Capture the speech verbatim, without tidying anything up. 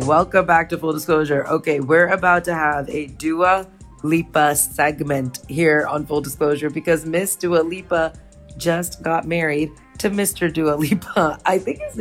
welcome back to Full Disclosure. Okay, we're about to have a Dua Lipa segment here on Full Disclosure because Miss Dua Lipa just got married to Mister Dua Lipa. I think his